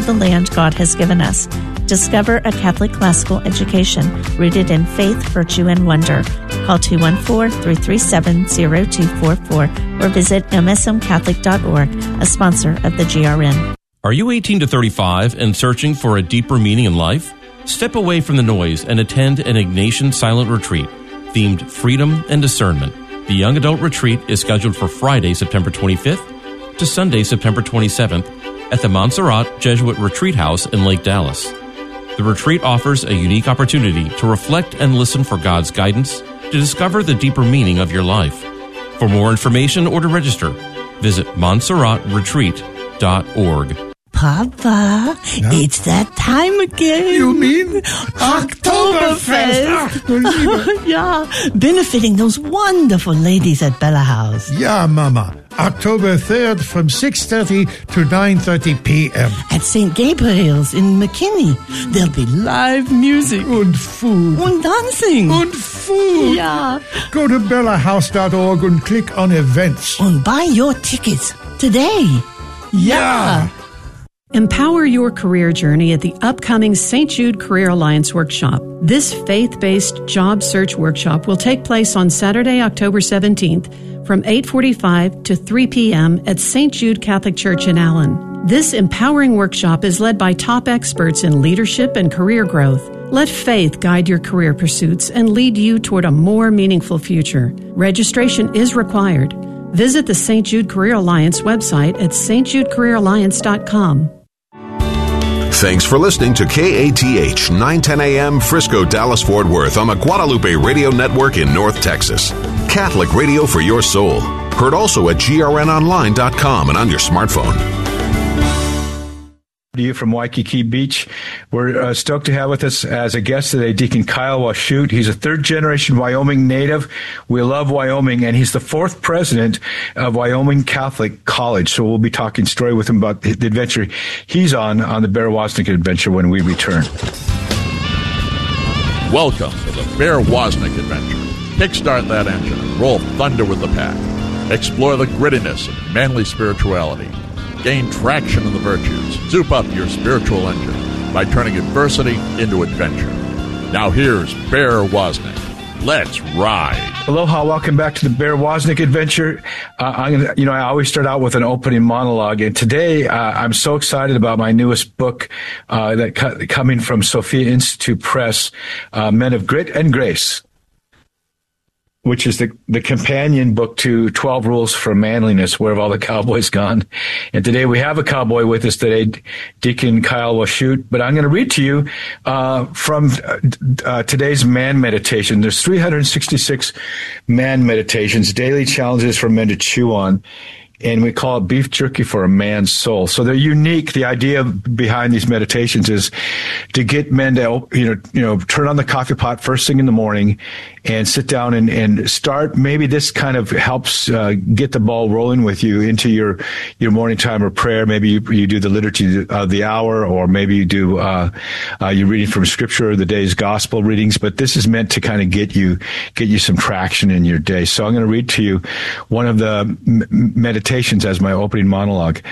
for the land God has given us. Discover a Catholic classical education rooted in faith, virtue, and wonder. Call 214-337-0244 or visit msmcatholic.org, a sponsor of the GRN. Are you 18 to 35 and searching for a deeper meaning in life? Step away from the noise and attend an Ignatian silent retreat themed Freedom and Discernment. The Young Adult Retreat is scheduled for Friday, September 25th to Sunday, September 27th at the Montserrat Jesuit Retreat House in Lake Dallas. The retreat offers a unique opportunity to reflect and listen for God's guidance to discover the deeper meaning of your life. For more information or to register, visit montserratretreat.org. Papa, it's that time again. You mean Oktoberfest? Yeah, benefiting those wonderful ladies at Bella House. Yeah, Mama. October 3rd from 6:30 to 9:30 p.m. At St. Gabriel's in McKinney. There'll be live music. Und food. Und dancing. Und food. Yeah. Go to bellahouse.org and click on events. And buy your tickets today. Yeah. Empower your career journey at the upcoming St. Jude Career Alliance Workshop. This faith-based job search workshop will take place on Saturday, October 17th from 8:45 to 3 p.m. at St. Jude Catholic Church in Allen. This empowering workshop is led by top experts in leadership and career growth. Let faith guide your career pursuits and lead you toward a more meaningful future. Registration is required. Visit the St. Jude Career Alliance website at stjudecareeralliance.com. Thanks for listening to KATH 910 AM Frisco, Dallas, Fort Worth on the Guadalupe Radio Network in North Texas. Catholic radio for your soul. Heard also at grnonline.com and on your smartphone. To you from Waikiki Beach. We're stoked to have with us as a guest today Deacon Kyle Washut. He's a third-generation Wyoming native. We love Wyoming, and he's the fourth president of Wyoming Catholic College. So we'll be talking story with him about the adventure he's on the Bear Wozniak adventure when we return. Welcome to the Bear Wozniak adventure. Kickstart that engine and roll thunder with the pack. Explore the grittiness of manly spirituality. Gain traction in the virtues. Soup up your spiritual engine by turning adversity into adventure. Now here's Bear Wozniak. Let's ride. Aloha, welcome back to the Bear Wozniak adventure. I always start out with an opening monologue, and today I'm so excited about my newest book coming from Sophia Institute Press, Men of Grit and Grace, which is the companion book to 12 Rules for Manliness, Where Have All the Cowboys Gone? And today we have a cowboy with us today, Deacon Kyle Washut. But I'm going to read to you from today's man meditation. There's 366 man meditations, daily challenges for men to chew on. And we call it beef jerky for a man's soul. So they're unique. The idea behind these meditations is to get men to, turn on the coffee pot first thing in the morning and sit down and start. Maybe this kind of helps get the ball rolling with you into your morning time of prayer. Maybe you do the liturgy of the hour, or maybe you do you're reading from Scripture or the day's gospel readings. But this is meant to kind of get you some traction in your day. So I'm going to read to you one of the meditations as my opening monologue.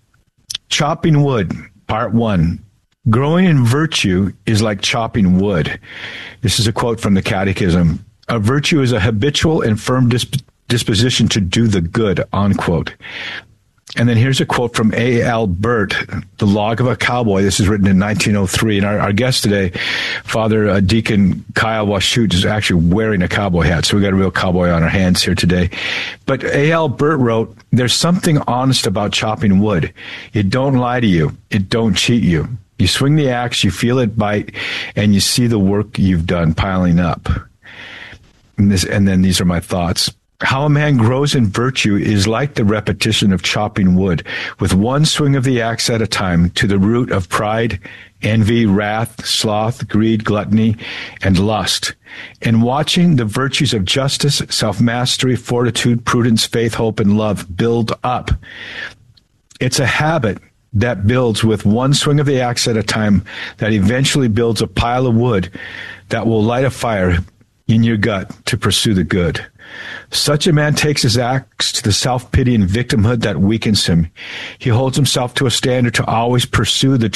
Chopping wood, part 1. Growing in virtue is like chopping wood. This is a quote from the Catechism. A virtue is a habitual and firm disposition to do the good, unquote. And then here's a quote from A.L. Burt, The Log of a Cowboy. This is written in 1903. And our guest today, Father Deacon Kyle Washut, is actually wearing a cowboy hat. So we got a real cowboy on our hands here today. But A.L. Burt wrote, there's something honest about chopping wood. It don't lie to you. It don't cheat you. You swing the axe, you feel it bite, and you see the work you've done piling up. And then these are my thoughts. How a man grows in virtue is like the repetition of chopping wood, with one swing of the axe at a time, to the root of pride, envy, wrath, sloth, greed, gluttony, and lust. And watching the virtues of justice, self-mastery, fortitude, prudence, faith, hope, and love build up. It's a habit that builds with one swing of the axe at a time, that eventually builds a pile of wood that will light a fire in your gut to pursue the good. Such a man takes his axe to the self-pity and victimhood that weakens him. He holds himself to a standard to always pursue the